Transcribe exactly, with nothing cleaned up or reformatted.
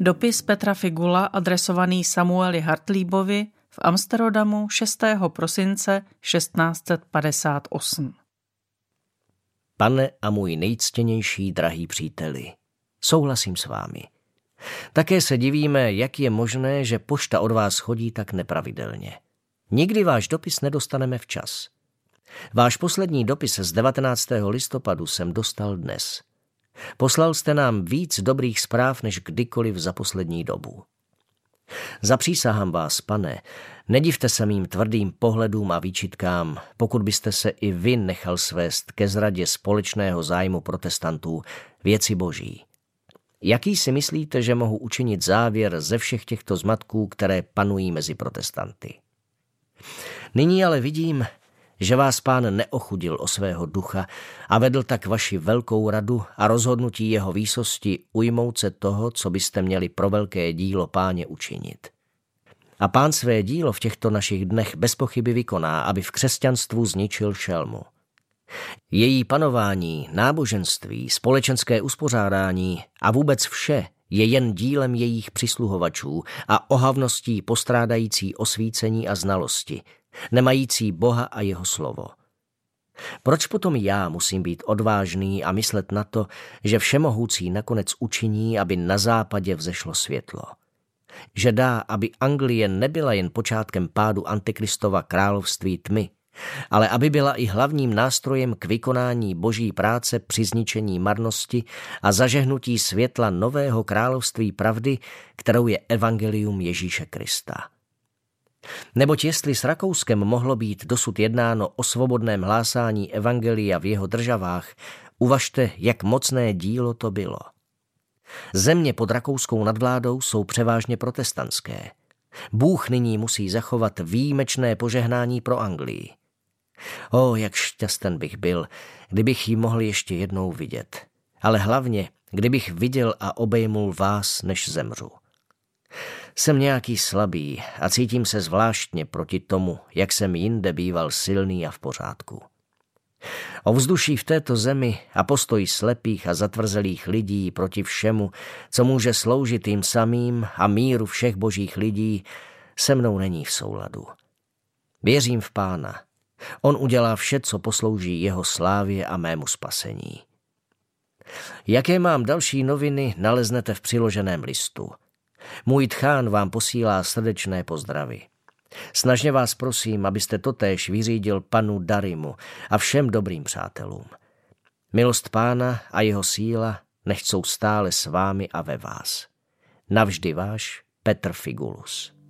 Dopis Petra Figula adresovaný Samueli Hartlíbovi v Amsterodamu šestého prosince šestnáct set padesát osm. Pane a můj nejctěnější drahý příteli, souhlasím s vámi. Také se divíme, jak je možné, že pošta od vás chodí tak nepravidelně. Nikdy váš dopis nedostaneme včas. Váš poslední dopis z devatenáctého listopadu jsem dostal dnes. Poslal jste nám víc dobrých zpráv než kdykoliv za poslední dobu. Zapřísahám vás, pane, nedivte se mým tvrdým pohledům a výčitkám, pokud byste se i vy nechal svést ke zradě společného zájmu protestantů, věci boží. Jaký si myslíte, že mohu učinit závěr ze všech těchto zmatků, které panují mezi protestanty? Nyní ale vidím, že vás Pán neochudil o svého ducha a vedl tak vaši velkou radu a rozhodnutí jeho výsosti ujmout se toho, co byste měli pro velké dílo Páně učinit. A Pán své dílo v těchto našich dnech bez pochyby vykoná, aby v křesťanstvu zničil šelmu. Její panování, náboženství, společenské uspořádání a vůbec vše je jen dílem jejich přisluhovačů a ohavností postrádající osvícení a znalosti, nemající Boha a jeho slovo. Proč potom já musím být odvážný a myslet na to, že všemohoucí nakonec učiní, aby na západě vzešlo světlo? Že dá, aby Anglie nebyla jen počátkem pádu Antikristova království tmy, ale aby byla i hlavním nástrojem k vykonání boží práce při zničení marnosti a zažehnutí světla nového království pravdy, kterou je evangelium Ježíše Krista. Neboť jestli s Rakouskem mohlo být dosud jednáno o svobodném hlásání evangelia v jeho državách, uvažte, jak mocné dílo to bylo. Země pod rakouskou nadvládou jsou převážně protestantské. Bůh nyní musí zachovat výjimečné požehnání pro Anglii. O, jak šťasten bych byl, kdybych ji mohl ještě jednou vidět. Ale hlavně, kdybych viděl a obejmul vás, než zemřu. Jsem nějaký slabý a cítím se zvláštně proti tomu, jak jsem jinde býval silný a v pořádku. Ovzduší v této zemi a postoj slepých a zatvrzelých lidí proti všemu, co může sloužit jim samým a míru všech božích lidí, se mnou není v souladu. Věřím v Pána. On udělá vše, co poslouží jeho slávě a mému spasení. Jaké mám další noviny, naleznete v přiloženém listu. Můj tchán vám posílá srdečné pozdravy. Snažně vás prosím, abyste totéž vyřídil panu Darimu a všem dobrým přátelům. Milost Pána a jeho síla nechť jsou stále s vámi a ve vás. Navždy váš Petr Figulus.